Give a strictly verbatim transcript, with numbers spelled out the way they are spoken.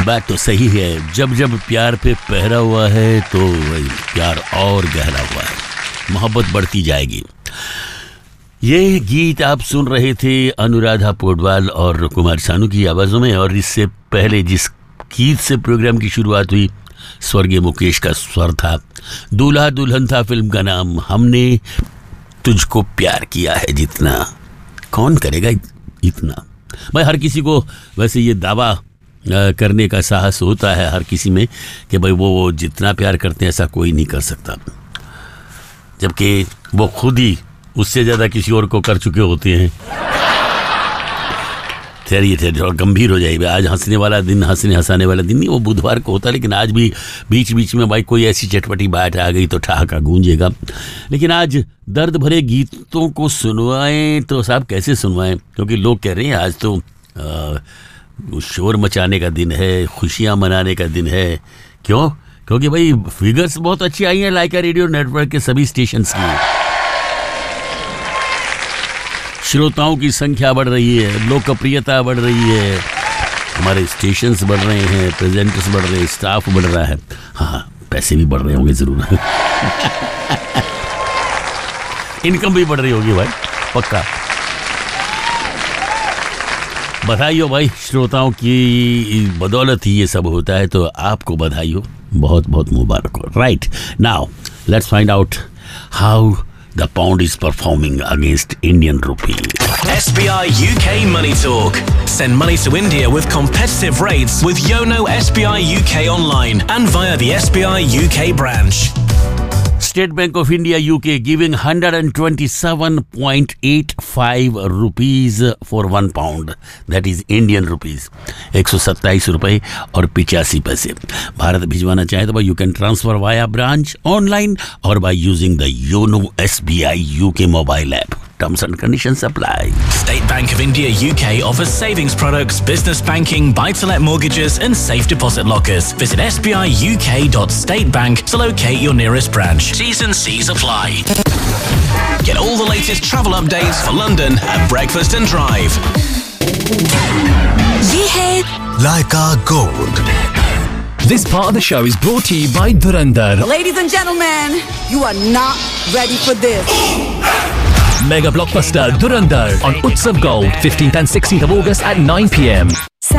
बात तो सही है, जब जब प्यार पे पहरा हुआ है तो वही प्यार और गहरा हुआ है, मोहब्बत बढ़ती जाएगी। ये गीत आप सुन रहे थे अनुराधा पौडवाल और कुमार सानू की आवाज़ों में, और इससे पहले जिस गीत से प्रोग्राम की शुरुआत हुई स्वर्गीय मुकेश का स्वर था, दूल्हा दुल्हन था फिल्म का नाम। हमने तुझको प्यार किया है जितना, कौन करेगा इतना। भाई हर किसी को वैसे ये दावा करने का साहस होता है हर किसी में कि भाई वो, वो जितना प्यार करते हैं ऐसा कोई नहीं कर सकता, जबकि वो खुद ही उससे ज़्यादा किसी और को कर चुके होते हैं। चलिए चलिए थोड़ा गंभीर हो जाइए। आज हंसने वाला दिन, हंसने हंसाने वाला दिन नहीं, वो बुधवार को होता है, लेकिन आज भी बीच बीच में भाई कोई ऐसी चटपटी बात आ गई तो ठहाका गूंजेगा। लेकिन आज दर्द भरे गीतों को सुनवाएं तो साहब कैसे सुनवाएं, क्योंकि लोग कह रहे हैं आज तो आ, शोर मचाने का दिन है, खुशियां मनाने का दिन है। क्यों? क्योंकि भाई फिगर्स बहुत अच्छी आई हैं लाइका रेडियो नेटवर्क के सभी स्टेशंस की। श्रोताओं की संख्या बढ़ रही है, लोकप्रियता बढ़ रही है, हमारे स्टेशंस बढ़ रहे हैं, प्रेजेंटर्स बढ़ रहे हैं, स्टाफ बढ़ रहा है। हाँ, पैसे भी बढ़ रहे होंगे जरूर। इनकम भी बढ़ रही होगी भाई, पक्का। बधाई हो भाई, श्रोताओं की बदौलत ही ये सब होता है, तो आपको बधाई हो, बहुत बहुत मुबारक हो। Right now let's find out how the pound is performing against Indian rupee. S B I U K Money Talk. Send money to India with competitive rates with Yono S B I U K online and via the S B I U K branch. State Bank of India U K giving one hundred twenty-seven point eight five rupees for one pound. That is Indian rupees. एक सौ सत्ताईस रुपए और पिचासी पैसे। भारत भिजवाना चाहे तो भाई you can transfer via branch, online और by using the YONO S B I you के mobile app. Terms and conditions apply. State Bank of India U K offers savings products, business banking, buy-to-let mortgages and safe deposit lockers. Visit s b i u k dot state bank to locate your nearest branch. T's and C's apply. Get all the latest travel updates for London at Breakfast and Drive. ये है Laika Gold. This part of the show is brought to you by Dhurandhar. Ladies and gentlemen, you are not ready for this. Mega blockbuster Dhurandhar on Utsav Gold, fifteenth and sixteenth of August at nine p m.